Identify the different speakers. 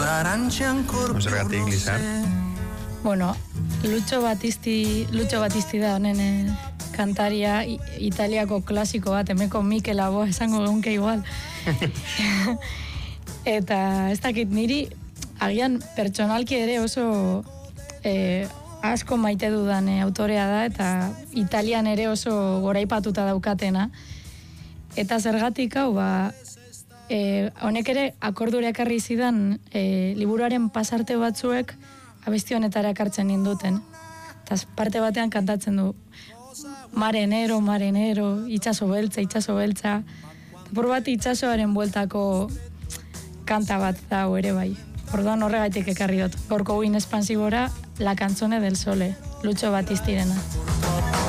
Speaker 1: Zergatik, Lizar?
Speaker 2: Bueno, Lucho Battisti da honen kantaria, Italiako klasiko bat, hemeko Mikel Laboa esango geunke igual. Eta ez dakit niri, agian pertsonalki ere oso asko maite dudan autorea da, eta Italian ere oso goraipatuta daukatena. Eta zergatik hau, honek ere akordura ekarri zidan liburuaren pasarte batzuek abesti honetara ekartzen ninduten. Eta parte batean kantatzen du Marenero, itxaso beltza. Por bat itxasoaren bueltako kanta bat da ere bai. Orduan horregaitik ekarri dut. Gorko guin espansibora, La canzone del sole, Lucho Battistirena.